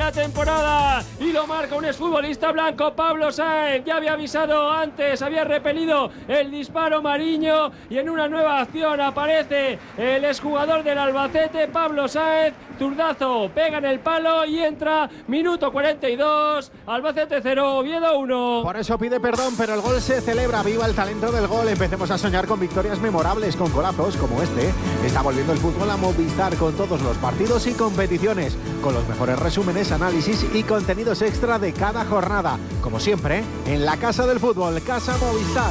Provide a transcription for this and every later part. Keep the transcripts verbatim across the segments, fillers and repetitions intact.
la temporada y lo marca un exfutbolista blanco, Pablo Sáenz. Ya había avisado antes, había repelido el disparo Mariño y en una nueva acción aparece el exjugador del Albacete, Pablo Sáenz, zurdazo, pega en el palo y entra, minuto cuarenta y dos, Albacete cero, Oviedo uno. Por eso pide perdón, pero el gol se celebra. Viva el talento del gol. Empecemos a soñar con victorias memorables, con golazos como este. Está volviendo el fútbol a Movistar con todos los partidos y competiciones, con los mejores resúmenes, análisis y contenidos extra de cada jornada. Como siempre, en la Casa del Fútbol, Casa Movistar.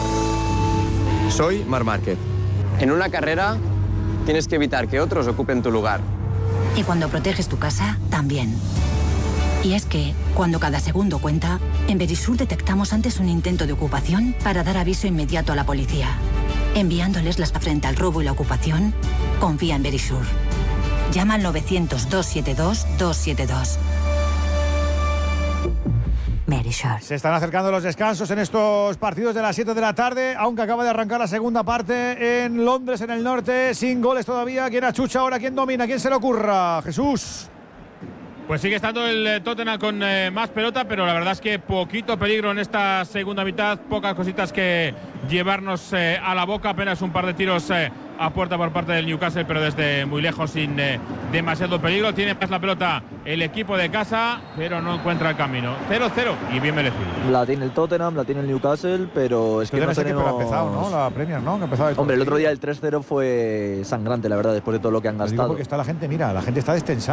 Soy Marc Márquez. En una carrera tienes que evitar que otros ocupen tu lugar. Y cuando proteges tu casa, también. Y es que, cuando cada segundo cuenta, en Verisur detectamos antes un intento de ocupación para dar aviso inmediato a la policía. Enviándoles las frente al robo y la ocupación, confía en Verisur. Llama al novecientos, doscientos setenta y dos, doscientos setenta y dos. Verisur. Se están acercando los descansos en estos partidos de las siete de la tarde, aunque acaba de arrancar la segunda parte en Londres, en el norte, sin goles todavía. ¿Quién achucha ahora? ¿Quién domina? ¿Quién se le ocurra? Jesús. Pues sigue estando el Tottenham con eh, más pelota, pero la verdad es que poquito peligro en esta segunda mitad, pocas cositas que llevarnos eh, a la boca, apenas un par de tiros eh, a puerta por parte del Newcastle, pero desde muy lejos, sin eh, demasiado peligro. Tiene más la pelota el equipo de casa, pero no encuentra el camino. cero cero y bien merecido. La tiene el Tottenham, la tiene el Newcastle, pero es que no tenemos... que ha empezado, ¿no? La Premier, ¿no? Que ha empezado el Hombre, el otro día el tres cero fue sangrante, la verdad, después de todo lo que han gastado. Porque está la gente, mira, la gente está destensada.